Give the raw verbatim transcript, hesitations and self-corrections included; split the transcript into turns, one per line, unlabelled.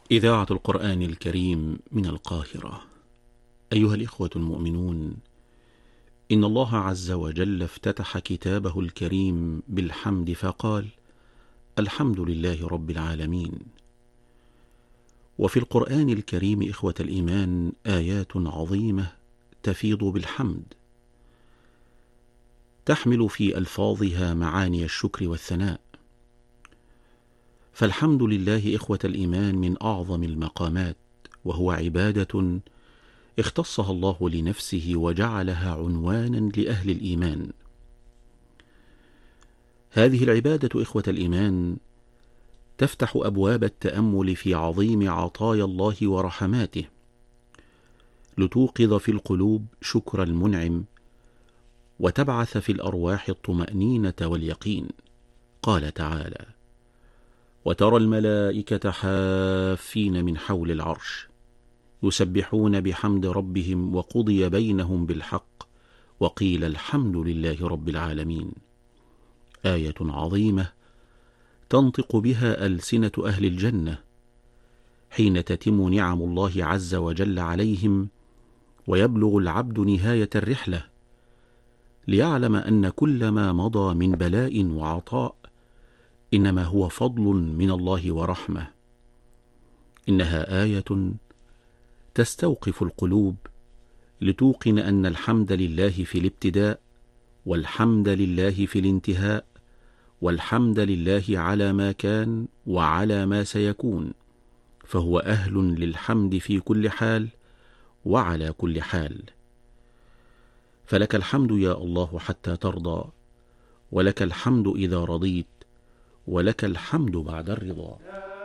إذاعة القرآن الكريم من القاهرة. أيها الإخوة المؤمنون، إن الله عز وجل افتتح كتابه الكريم بالحمد فقال: الحمد لله رب العالمين. وفي القرآن الكريم إخوة الإيمان آيات عظيمة تفيض بالحمد، تحمل في ألفاظها معاني الشكر والثناء. فالحمد لله إخوة الإيمان من أعظم المقامات، وهو عبادة اختصها الله لنفسه وجعلها عنوانا لأهل الإيمان. هذه العبادة إخوة الإيمان تفتح أبواب التأمل في عظيم عطايا الله ورحماته، لتوقظ في القلوب شكر المنعم، وتبعث في الأرواح الطمأنينة واليقين. قال تعالى: وترى الملائكة حافين من حول العرش يسبحون بحمد ربهم وقضي بينهم بالحق وقيل الحمد لله رب العالمين. آية عظيمة تنطق بها ألسنة أهل الجنة حين تتم نعم الله عز وجل عليهم، ويبلغ العبد نهاية الرحلة ليعلم أن كل ما مضى من بلاء وعطاء إنما هو فضل من الله ورحمة. إنها آية تستوقف القلوب لتوقن أن الحمد لله في الابتداء، والحمد لله في الانتهاء، والحمد لله على ما كان وعلى ما سيكون، فهو أهل للحمد في كل حال وعلى كل حال. فلك الحمد يا الله حتى ترضى، ولك الحمد إذا رضيت، ولك الحمد بعد الرضا.